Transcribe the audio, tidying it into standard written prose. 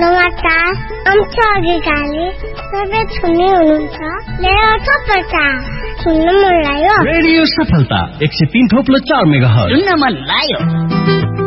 नमस्कार आमच्या अघिकाले सबै सुन्ने हुनुहुन्छ मेरो सफलता सुन्न मन लाग्यो रेडियो सफलता 103.4 मेगाहर्ज सुन्न मन लाग्यो